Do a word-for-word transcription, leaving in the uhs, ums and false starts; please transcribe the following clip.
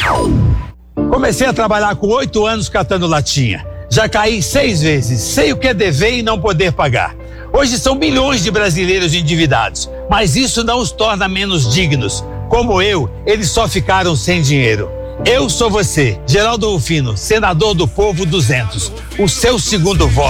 Comecei a trabalhar com oito anos catando latinha. Já caí seis vezes, sei o que é dever e não poder pagar. Hoje são milhões de brasileiros endividados, mas isso não os torna menos dignos. Como eu, eles só ficaram sem dinheiro. Eu sou você, Geraldo Rufino, senador do Povo duzentos, o seu segundo voto.